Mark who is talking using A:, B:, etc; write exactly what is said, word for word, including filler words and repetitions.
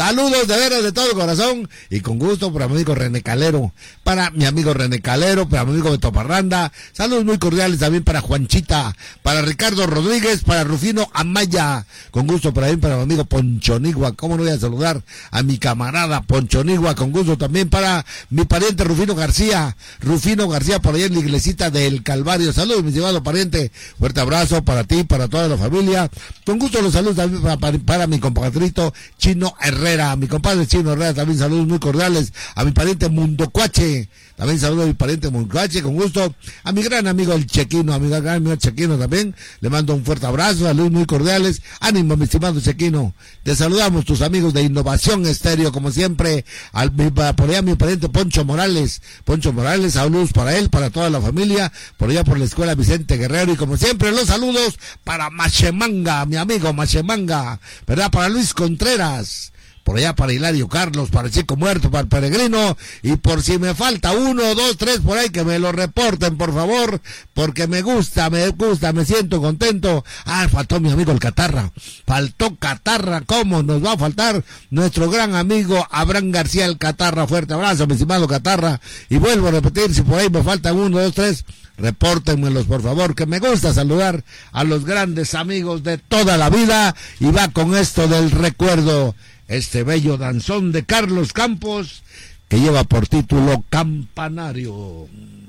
A: Saludos de veras de todo corazón y con gusto para mi amigo René Calero, para mi amigo René Calero, para mi amigo Beto Parranda. Saludos muy cordiales también para Juanchita, para Ricardo Rodríguez, para Rufino Amaya. Con gusto para mí, para mi amigo Ponchonigua. ¿Cómo no voy a saludar a mi camarada Ponchonigua? Con gusto también para mi pariente Rufino García. Rufino García por allá en la iglesita del Calvario. Saludos, mi estimado pariente. Fuerte abrazo para ti, para toda la familia. Con gusto los saludos también para, para, para mi compatrito Chino Herrera. Mi compadre Chino Herrera también saludos muy cordiales. A mi pariente Mundocuache. También saludo a mi pariente Mundocuache, con gusto. A mi gran amigo el Chequino, a mi gran amigo el Chequino también. Le mando un fuerte abrazo, saludos muy cordiales. Ánimo, mi estimado Chequino. Te saludamos tus amigos de Innovación Estéreo, como siempre. Al, por allá mi pariente Poncho Morales. Poncho Morales, saludos para él, para toda la familia. Por allá por la escuela Vicente Guerrero. Y como siempre, los saludos para Machemanga, mi amigo Machemanga. ¿Verdad? Para Luis Contreras. Por allá para Hilario Carlos, para el Chico Muerto, para el Peregrino, y por si me falta uno, dos, tres por ahí, que me lo reporten, por favor, porque me gusta, me gusta, me siento contento. Ah, faltó mi amigo el Catarra, faltó Catarra, ¿cómo nos va a faltar nuestro gran amigo Abraham García el Catarra? Fuerte abrazo, mi estimado Catarra, y vuelvo a repetir, si por ahí me falta uno, dos, tres, repórtenmelos, por favor, que me gusta saludar a los grandes amigos de toda la vida, y va con esto del recuerdo. Este bello danzón de Carlos Campos, que lleva por título Campanario.